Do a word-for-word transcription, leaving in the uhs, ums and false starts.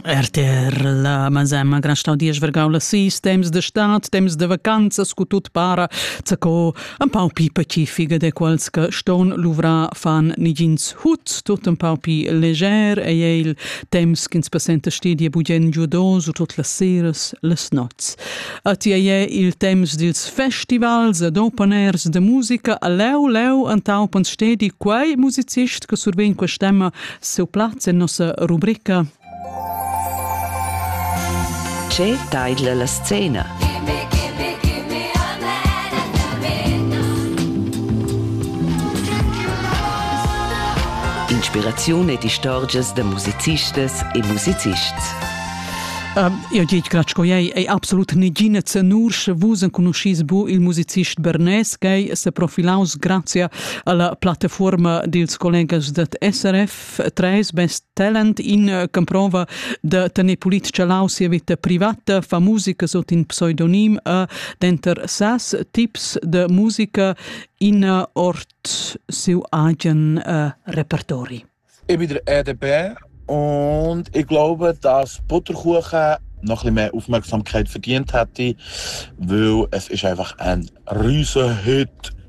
Erter la masema grastau dies vergau la sis, temps de stat, temps de vacanzas, cu tut para, zaco un pau pi pacifica de quals que ston luvra fan nigins hut, tut un pau pi leger, e il temps ch'ins passenta stidi e bugen giudos, u tut las seras, las nots. At ie il temps dils festivals ed open airs de musica, a leu leu antau pan stedi quai musicist che surven qua stemma seu plaz en nossa rubrica C'è taglia la scena. Inspirazione di storges de musicistes e musicists. Um, io dic gratschko ei ei absolut negina cenur vus en conoscis bu il musicist bernes che se profilaus grazie alla piattaforma dils collegas det S R F tres Best Talent in comprova de tene politica lausia vita privata fa musica sot in pseudonim a denter sas tips de musica in ort seu agen uh, repertori. Ich bin der E D B. Und ich glaube, dass Butterkuchen noch ein bisschen mehr Aufmerksamkeit verdient hätte, weil es ist einfach ein riesen Hit.